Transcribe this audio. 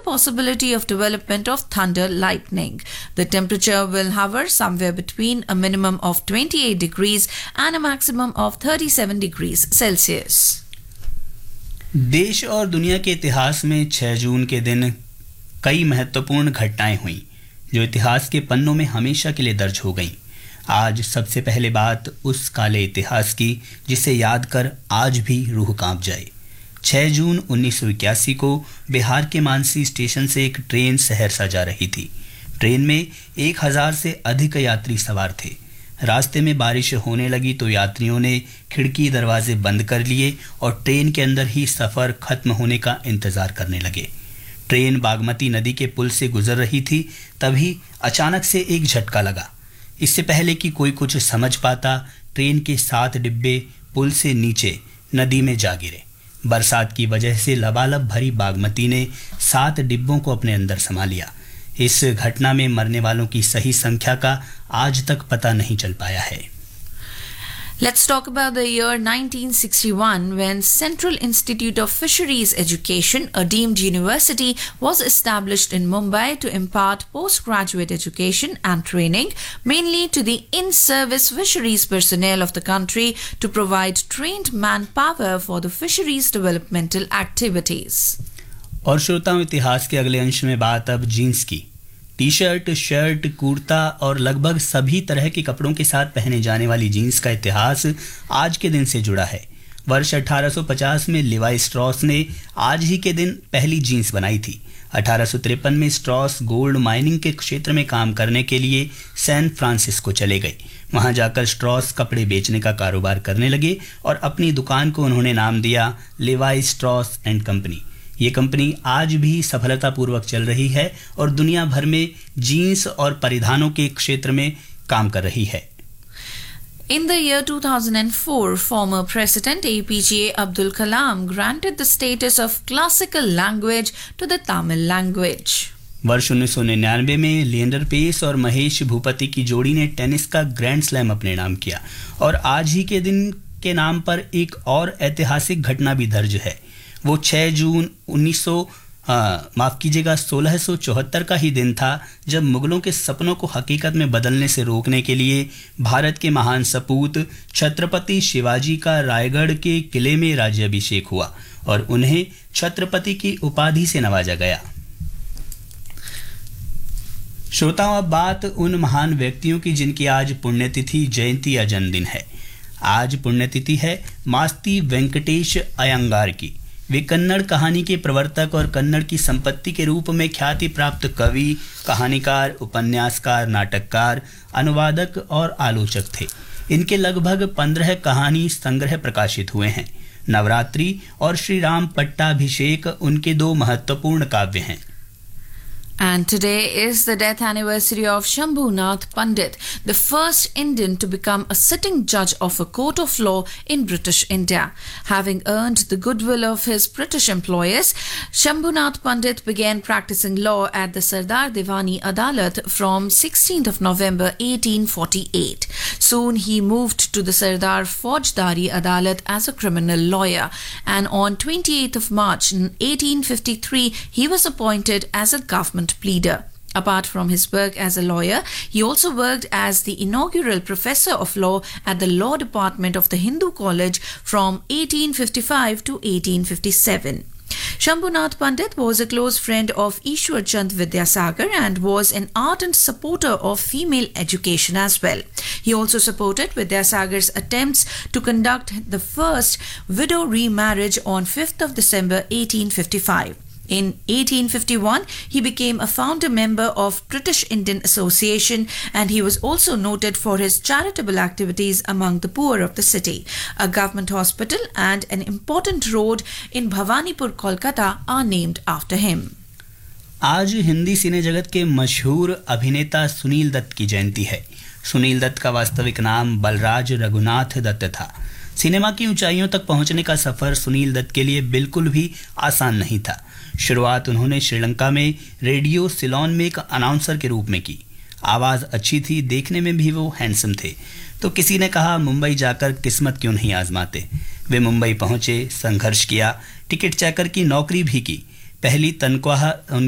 possibility of development of thunder lightning. The temperature will hover somewhere between a minimum of 28 degrees and a maximum of 37 degrees Celsius. देश और दुनिया के इतिहास में 6 जून के दिन कई महत्वपूर्ण घटनाएं हुईं जो इतिहास के पन्नों में हमेशा के लिए दर्ज हो गईं। आज सबसे पहले बात उस काले इतिहास की जिसे याद कर आज भी रूह कांप जाए। 6 जून 1981 को बिहार के मानसी स्टेशन से एक ट्रेन सहरसा जा रही थी। ट्रेन में 1000 से अधिक यात्री सवार थे। रास्ते में बारिश होने लगी तो यात्रियों ने खिड़की दरवाजे बंद कर लिए और ट्रेन के अंदर ही सफ़र खत्म होने का इंतज़ार करने लगे। ट्रेन बागमती नदी के पुल से गुजर रही थी, तभी अचानक से एक झटका लगा। इससे पहले कि कोई कुछ समझ पाता, ट्रेन के 7 डिब्बे पुल से नीचे नदी में जा गिरे। बरसात की वजह से लबालब भरी बागमती ने 7 डिब्बों को अपने अंदर समा लिया। इस घटना में मरने वालों की सही संख्या का आज तक पता नहीं चल पाया है। Let's talk about the year 1961 when Central Institute of Fisheries Education, a deemed university, was established in Mumbai to impart postgraduate education and training mainly to the in-service fisheries personnel of the country to provide trained manpower for the fisheries developmental activities. और श्रोताओं, इतिहास के अगले अंश में बात अब jeans की। टी शर्ट, शर्ट, कुर्ता और लगभग सभी तरह के कपड़ों के साथ पहने जाने वाली जीन्स का इतिहास आज के दिन से जुड़ा है। वर्ष 1850 में लिवाई स्ट्रॉस ने आज ही के दिन पहली जीन्स बनाई थी। 1853 में स्ट्रॉस गोल्ड माइनिंग के क्षेत्र में काम करने के लिए सैन फ्रांसिस्को चले गए। वहां जाकर स्ट्रॉस कपड़े बेचने का कारोबार करने लगे और अपनी दुकान को उन्होंने नाम दिया लिवाई स्ट्रॉस एंड कंपनी। ये कंपनी आज भी सफलतापूर्वक चल रही है और दुनिया भर में जीन्स और परिधानों के क्षेत्र में काम कर रही है। In the year 2004, former President APJ Abdul Kalam granted the status of classical language to the Tamil language. वर्ष 1999 में लिएंडर पेस और महेश भूपति की जोड़ी ने टेनिस का ग्रैंड स्लैम अपने नाम किया और आज ही के दिन के नाम पर एक और ऐतिहासिक घटना भी दर्ज है। वो 6 जून 1674 का ही दिन था जब मुगलों के सपनों को हकीकत में बदलने से रोकने के लिए भारत के महान सपूत छत्रपति शिवाजी का रायगढ़ के किले में राज्याभिषेक हुआ और उन्हें छत्रपति की उपाधि से नवाजा गया। श्रोताओं, अब बात उन महान व्यक्तियों की जिनकी आज पुण्यतिथि, जयंती या जन्मदिन है। आज पुण्यतिथि है मास्ती वेंकटेश अयंगार की। वे कन्नड़ कहानी के प्रवर्तक और कन्नड़ की संपत्ति के रूप में ख्याति प्राप्त कवि, कहानीकार, उपन्यासकार, नाटककार, अनुवादक और आलोचक थे। इनके लगभग 15 कहानी संग्रह प्रकाशित हुए हैं। नवरात्रि और श्री राम पट्टाभिषेक उनके 2 महत्वपूर्ण काव्य हैं। And today is the death anniversary of Shambhunath Pandit, the first Indian to become a sitting judge of a court of law in British India. Having earned the goodwill of his British employers, Shambhunath Pandit began practicing law at the Sardar Divani Adalat from 16th of November 1848. Soon he moved to the Sardar Faujdari Adalat as a criminal lawyer, and on 28th of March 1853 he was appointed as a government pleader. Apart from his work as a lawyer, he also worked as the inaugural professor of law at the Law Department of the Hindu College from 1855 to 1857. Shambhunath Pandit was a close friend of Ishwar Chand Vidyasagar and was an ardent supporter of female education as well. He also supported Vidyasagar's attempts to conduct the first widow remarriage on 5th of December 1855. In 1851, he became a founder member of British Indian Association, and he was also noted for his charitable activities among the poor of the city. A government hospital and an important road in Bhawanipur, Kolkata are named after him. आज हिंदी सिने जगत के मशहूर अभिनेता सुनील दत्त की जयंती है। सुनील दत्त का वास्तविक नाम बलराज रघुनाथ दत्त था। सिनेमा की ऊंचाइयों तक पहुंचने का सफर सुनील दत्त के लिए बिल्कुल भी आसान नहीं था। शुरुआत उन्होंने श्रीलंका में रेडियो सिलोन में एक अनाउंसर के रूप में की। आवाज़ अच्छी थी, देखने में भी वो हैंडसम थे। तो किसी ने कहा मुंबई जाकर किस्मत क्यों नहीं आजमाते। वे मुंबई पहुंचे, संघर्ष किया, टिकट चेकर की नौकरी भी की। पहली तनख्वाह